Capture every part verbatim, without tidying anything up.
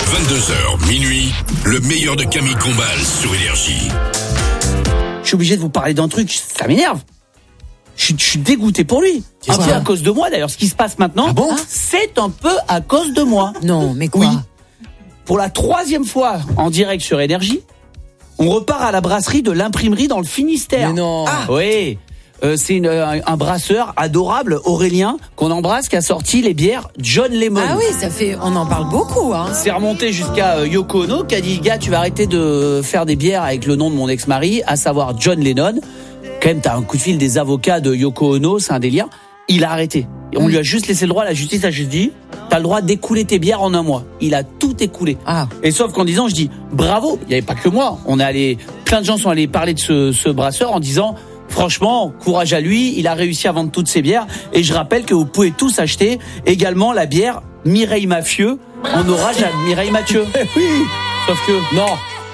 vingt-deux heures, minuit, le meilleur de Camille Combal sur Énergie. Je suis obligé de vous parler d'un truc, ça m'énerve. Je, je suis dégoûté pour lui. Un peu à cause de moi d'ailleurs. Ce qui se passe maintenant, Ah bon c'est un peu à cause de moi. Non, mais quoi? Oui. Pour la troisième fois en direct sur Énergie, on repart à la brasserie de l'imprimerie dans le Finistère. Mais non. Ah oui. Euh, c'est une, un, un brasseur adorable, Aurélien, qu'on embrasse, qui a sorti les bières John Lemon. Ah oui, ça fait, on en parle beaucoup, hein. C'est remonté jusqu'à euh, Yoko Ono, qui a dit, gars, tu vas arrêter de faire des bières avec le nom de mon ex-mari, à savoir John Lennon. Quand même, t'as un coup de fil des avocats de Yoko Ono, c'est un délire. Il a arrêté. Et on Oui. lui a juste laissé le droit, la justice a juste dit, t'as le droit d'écouler tes bières en un mois. Il a tout écoulé. Ah. Et sauf qu'en disant, je dis, bravo, il n'y avait pas que moi. On est allé, plein de gens sont allés parler de ce, ce brasseur en disant, franchement, courage à lui, il a réussi à vendre toutes ses bières. Et je rappelle que vous pouvez tous acheter également la bière Mireille Mafieux en hommage à Mireille Mathieu. Oui. Sauf que, Non.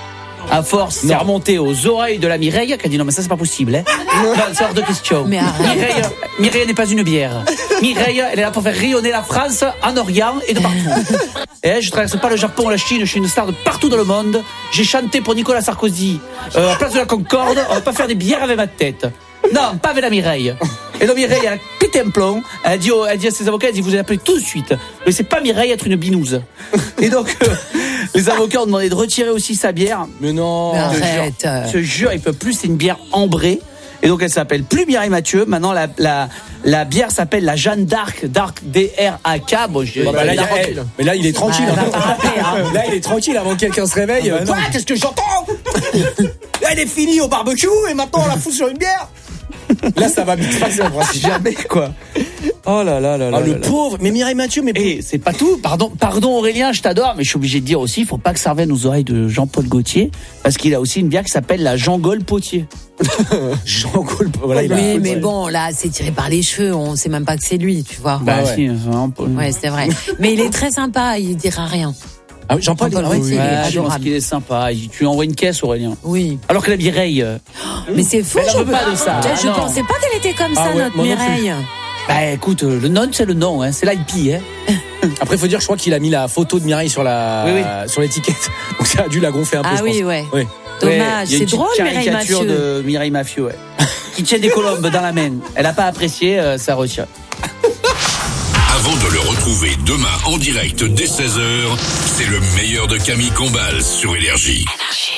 à force, c'est remonté aux oreilles de la Mireille qui a dit non mais ça c'est pas possible. Hein. Non, c'est hors de question. Mais arrête. Mireille, Mireille n'est pas une bière. Mireille, elle est là pour faire rayonner la France en Orient et de partout. Et je traverse pas le Japon, la Chine, je suis une star de partout dans le monde. J'ai chanté pour Nicolas Sarkozy euh, à Place de la Concorde. On va pas faire des bières avec ma tête. Non, pas avec la Mireille. Et donc Mireille, elle a pété un plomb. Elle a dit, au- elle dit à ses avocats, elle dit, vous allez appeler tout de suite. Mais c'est pas Mireille être une binouse. Et donc, euh, les avocats ont demandé de retirer aussi sa bière. Mais non. Mais Je te arrête. jure, je te jure, il peut plus, c'est une bière ambrée. Et donc elle s'appelle plus Mireille Mathieu. Maintenant la, la, la bière s'appelle la Jeanne d'Arc, Dark D R A K. Bon, je, Bah, bah, là, il y a- la- eh, mais là, il est tranquille. Ah, hein. va pas rappeler, hein. Là, il est tranquille avant que quelqu'un se réveille. Ah, bah, Quoi non. Qu'est-ce que j'entends? Là, il est fini au barbecue et maintenant on la fout sur une bière. Là, ça va vite se passer en principe. jamais quoi. Oh là là là là. Ah, le là là. pauvre. Mais Mireille Mathieu, mais. Et c'est pas tout. Pardon, pardon Aurélien, je t'adore, mais je suis obligé de dire aussi, il faut pas que ça revienne aux oreilles de Jean-Paul Gaultier, parce qu'il a aussi une bière qui s'appelle la Jean-Gol Potier. Jean-Paul. Voilà, il a- Oui, mais bon, là, c'est tiré par les cheveux. On sait même pas que c'est lui, tu vois. Bah ouais. si, c'est vraiment pas- Ouais, c'est vrai. Mais il est très sympa, il dira rien. Ah, oui, Jean-Paul. Jean-Paul ah oui. Gaultier. Ouais, il est je pense adorable. qu'il est sympa. Il- Tu lui envoies une caisse, Aurélien. Oui. Alors que la Mireille, euh, Mais c'est fou, Elle en je veut pas de ça. Je, je Ah, non. pensais pas qu'elle était comme Ah ça, ouais, notre moi non plus. Mireille. bah écoute, euh, le non c'est le non, hein, c'est l'I P. Hein. Après, il faut dire, je crois qu'il a mis la photo de Mireille sur la, Oui, sur l'étiquette. Donc ça a dû la gonfler un peu. Ah je oui, pense. ouais. Oui. Dommage, Ouais, il y a une c'est petite drôle, Mireille caricature Mathieu. de Mireille Mathieu, ouais. Qui tient des colombes dans la main. Elle a pas apprécié, euh, ça retient. Avant de le retrouver demain en direct dès seize heures, c'est le meilleur de Camille Combal sur Énergie. Énergie.